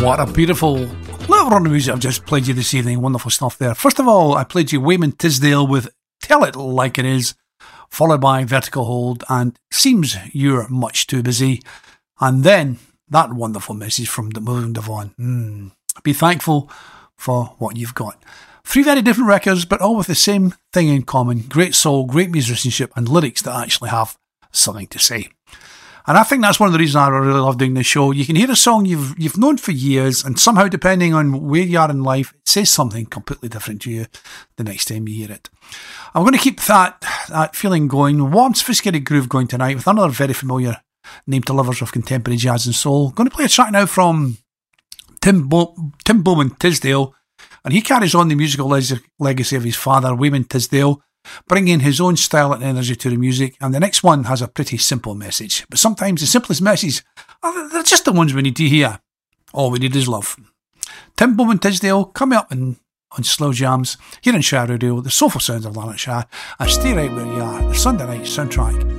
What a beautiful little run of music I've just played you this evening. Wonderful stuff there. First of all, I played you Wayman Tisdale with Tell It Like It Is, followed by Vertical Hold and Seems You're Much Too Busy. And then that wonderful message from William Devon. Be thankful for what you've got. Three very different records, but all with the same thing in common. Great soul, great musicianship, and lyrics that actually have something to say. And I think that's one of the reasons I really love doing this show. You can hear a song you've known for years, and somehow, depending on where you are in life, it says something completely different to you the next time you hear it. I'm going to keep that feeling going, warm, sophisticated groove going tonight with another very familiar name to lovers of contemporary jazz and soul. I'm going to play a track now from Tim Bowman Tisdale, and he carries on the musical legacy of his father, Wayman Tisdale, bringing his own style and energy to the music. And the next one has a pretty simple message, but sometimes the simplest messages they're just the ones we need to hear. All we need is love. Tim Bowman Tisdale coming up on Slow Jams here in Shah Radio, the soulful sounds of Lanarkshire, and stay right where you are. The Sunday Night Soundtrack